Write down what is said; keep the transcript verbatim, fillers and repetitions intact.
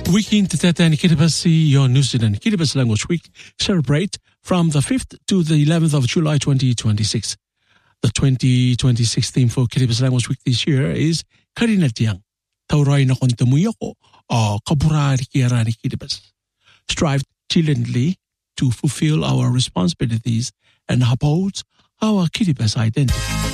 Weekend Tata Kiribati, your New Zealand Kiribati Language Week celebrate from the fifth to the eleventh of July twenty twenty-six. The twenty twenty-six theme for Kiribati Language Week this year is Karinatiang. Taurai na kontemuyako o kaburari kiarani Kiribati. Strive diligently to fulfill our responsibilities and uphold our Kiribati identity.